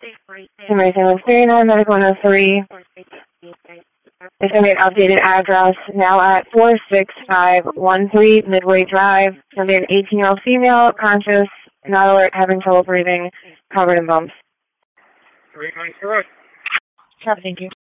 Emergency 39, Medical 103. It's going to be an updated address now at 46513 Midway Drive. It's going to be an 18-year-old female, conscious, not alert, having trouble breathing, covered in bumps. Thank you.